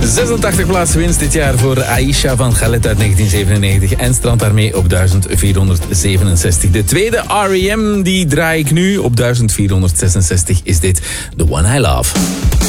86 plaatsen winst dit jaar voor Aisha van Khaled uit 1997 en strandt daarmee op 1467. De tweede R.E.M. die draai ik nu. Op 1466 is dit The One I Love.